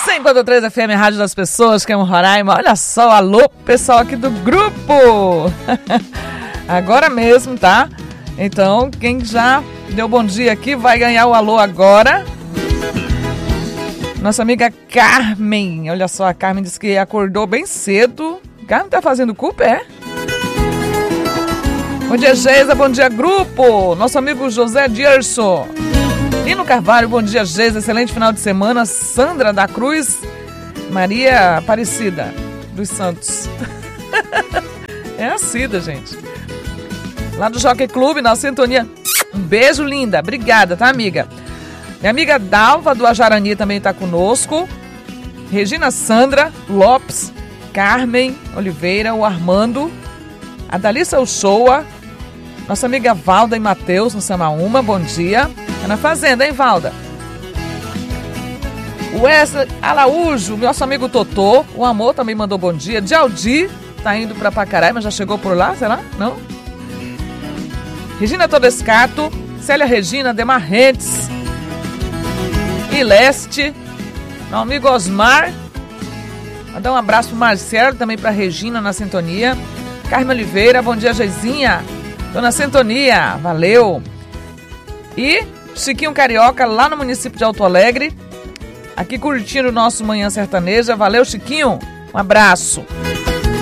100.3 FM, Rádio das Pessoas, que é um Roraima. Olha só, alô, pessoal aqui do grupo. Agora mesmo, tá? Então, quem já deu bom dia aqui vai ganhar o alô agora. Nossa amiga Carmen. Olha só, a Carmen disse que acordou bem cedo. Carmen tá fazendo culpa, é? Bom dia, Geisa. Bom dia, grupo. Nosso amigo José Dirson. Lino Carvalho, bom dia, Geisa. Excelente final de semana. Sandra da Cruz. Maria Aparecida dos Santos. É a Cida, gente. Lá do Jockey Clube, na sintonia. Um beijo, linda. Obrigada, tá, amiga? Minha amiga Dalva do Ajarani também tá conosco. Regina Sandra Lopes, Carmen Oliveira, o Armando, a Dalissa Uchoa, nossa amiga Valda e Matheus no Samaúma, bom dia. Tá na fazenda, hein, Valda? O Wesley Alaújo, nosso amigo Totô, o Amor também mandou bom dia. Dialdi tá indo pra Pacaraí, mas já chegou por lá, será? Não? Regina Todescato, Célia Regina, Demarrentes e Leste, meu amigo Osmar. Mandar um abraço pro Marcelo, também pra Regina na sintonia. Carmen Oliveira, bom dia, Geizinha. Tô na sintonia, valeu. E Chiquinho Carioca, lá no município de Alto Alegre, aqui curtindo o nosso Manhã Sertaneja. Valeu, Chiquinho, um abraço.